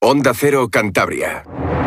Onda Cero Cantabria.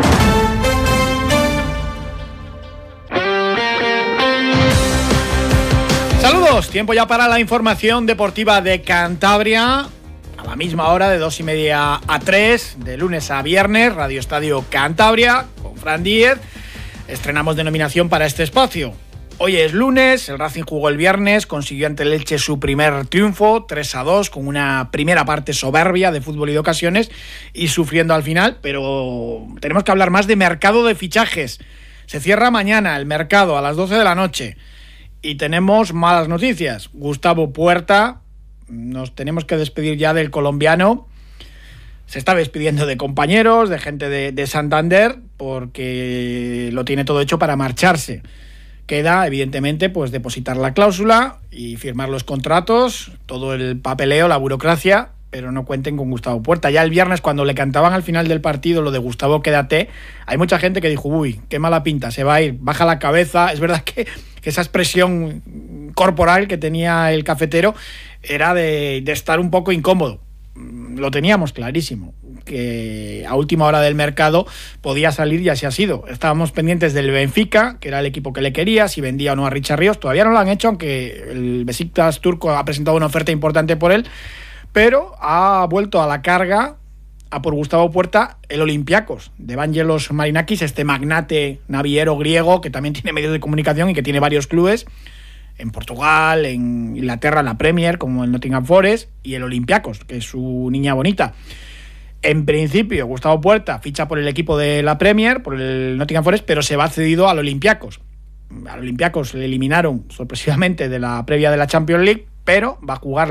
Saludos, tiempo ya para la información deportiva de Cantabria. A la misma hora, de 2:30 a 3, de lunes a viernes, Radio Estadio Cantabria, con Fran Díez. Estrenamos denominación para este espacio. Hoy es lunes, el Racing jugó el viernes, consiguió ante el Elche su primer triunfo, 3-2, con una primera parte soberbia de fútbol y de ocasiones, y sufriendo al final, pero tenemos que hablar más de mercado de fichajes. Se cierra mañana el mercado a las 12 de la noche, y tenemos malas noticias. Gustavo Puerta, nos tenemos que despedir ya del colombiano. Se está despidiendo de compañeros, de gente de Santander, porque lo tiene todo hecho para marcharse. Queda, evidentemente, pues depositar la cláusula y firmar los contratos, todo el papeleo, la burocracia, pero no cuenten con Gustavo Puerta. Ya el viernes, cuando le cantaban al final del partido lo de Gustavo, quédate, hay mucha gente que dijo, uy, qué mala pinta, se va a ir, baja la cabeza. Es verdad que esa expresión corporal que tenía el cafetero era de estar un poco incómodo. Lo teníamos clarísimo, que a última hora del mercado podía salir y así ha sido. Estábamos pendientes del Benfica, que era el equipo que le quería, si vendía o no a Richard Ríos. Todavía no lo han hecho, aunque el Besiktas turco ha presentado una oferta importante por él, pero ha vuelto a la carga a por Gustavo Puerta el Olympiacos de Vangelos Marinakis, este magnate naviero griego que también tiene medios de comunicación y que tiene varios clubes en Portugal, en Inglaterra, en la Premier, como el Nottingham Forest, y el Olympiacos, que es su niña bonita. En principio, Gustavo Puerta ficha por el equipo de la Premier, por el Nottingham Forest, pero se va cedido al Olympiacos. Al Olympiacos le eliminaron sorpresivamente de la previa de la Champions League, pero va a jugar